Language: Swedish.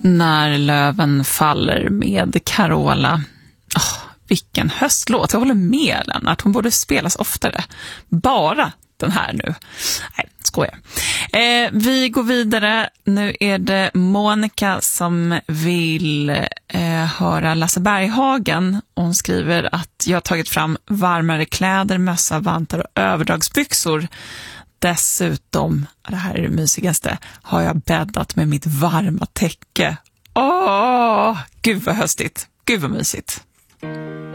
När löven faller med Carola. Vilken höstlåt. Jag håller med Lennart. Hon borde spelas oftare. Bara den här nu. Nej, skojar. Vi går vidare. Nu är det Monica som vill höra Lasse Berghagen. Hon skriver att jag har tagit fram varmare kläder, mössa, vantar och överdragsbyxor. Dessutom, det här är det mysigaste, har jag bäddat med mitt varma täcke. Gud vad höstigt. Gud vad mysigt.